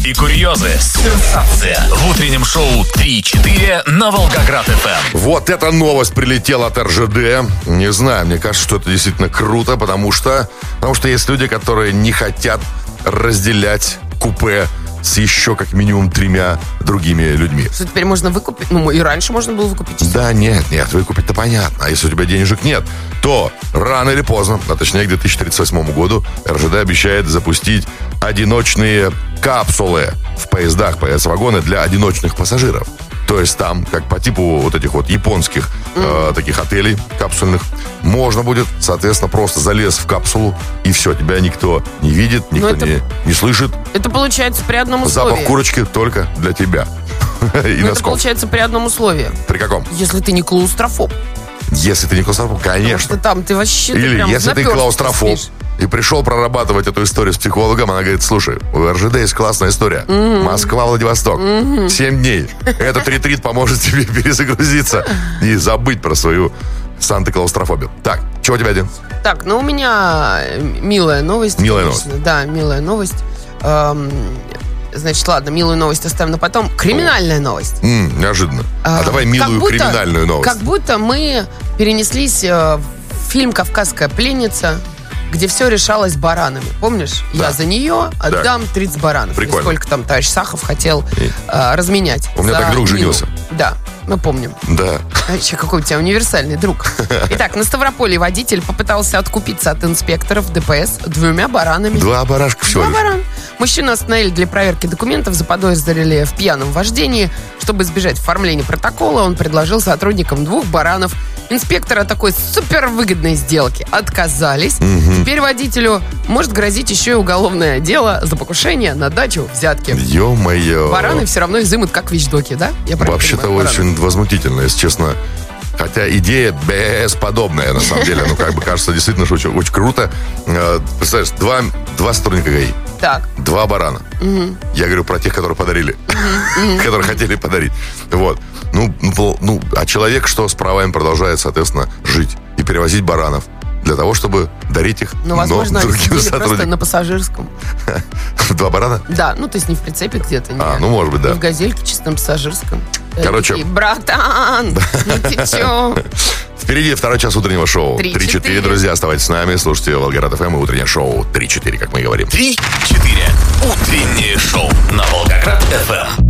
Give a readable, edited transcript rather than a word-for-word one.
и курьезы, сенсация в утреннем шоу 3-4 на Волгоград-ФМ. Вот эта новость прилетела от РЖД. Не знаю, мне кажется, что это действительно круто, потому что есть люди, которые не хотят разделять купе с еще как минимум 3 другими людьми. Что теперь можно выкупить? Ну, и раньше можно было выкупить. Да, нет, выкупить-то понятно. А если у тебя денежек нет, то рано или поздно, а точнее к 2038 году, РЖД обещает запустить одиночные капсулы в поездах, появятся вагоны для одиночных пассажиров. То есть там, как по типу вот этих вот японских таких отелей капсульных, можно будет, соответственно, просто залез в капсулу, и все, тебя никто не видит, никто не слышит. Это получается при одном условии. Запах курочки только для тебя. И носков. Это получается при одном условии. При каком? Если ты не клаустрофоб. Если ты не клаустрофоб, конечно. Потому что там ты вообще... Или если ты клаустрофоб и пришел прорабатывать эту историю с психологом, она говорит: слушай, у РЖД есть классная история. Москва-Владивосток. 7 дней. Этот ретрит поможет тебе перезагрузиться и забыть про свою антиклаустрофобию. Так, что у тебя, Дин? Так, ну у меня милая новость. Милая конечно. новость. Да, милая новость. Значит, ладно, милую новость оставим на потом. Криминальная новость. Неожиданно. А давай милую криминальную новость. Как будто мы перенеслись в фильм «Кавказская пленница», где все решалось баранами. Помнишь? Да. Я за нее отдам 30 баранов. Прикольно. И сколько там товарищ Сахов хотел разменять. У меня так друг женился. Да, мы помним. Да. А еще какой у тебя универсальный друг. Итак, на Ставрополе водитель попытался откупиться от инспекторов ДПС 2 баранами. 2 барашка всего. 2 барана. Мужчину остановили для проверки документов, заподозрили в пьяном вождении. Чтобы избежать оформления протокола, он предложил сотрудникам 2 баранов. Инспекторы от такой супервыгодной сделки отказались. Теперь водителю может грозить еще и уголовное дело за покушение на дачу взятки. Ё-моё. Бараны все равно изымут как вещдоки, да? Я правильно Вообще-то понимаю, очень возмутительно, если честно. Хотя идея бесподобная, на самом деле. Ну, как бы кажется, действительно, что очень круто. Представляешь, 2 сотрудника ГАИ. Так. 2 барана. Я говорю про тех, которые подарили. Которые хотели подарить. Вот. Ну, а человек, что с правами продолжает, соответственно, жить и перевозить баранов для того, чтобы дарить их возможно, другим сидели сотрудникам. просто на пассажирском. 2 барана? Да, ну то есть не в прицепе где-то. Ну может быть, да. Не в газельке, чисто на пассажирском. Короче. Такие: братан, ну ты чё? Впереди 2 час утреннего шоу. 3-4, друзья, оставайтесь с нами. Слушайте Волгоград-ФМ и утреннее шоу 3-4, как мы говорим. 3-4. Утреннее шоу на Волгоград-ФМ.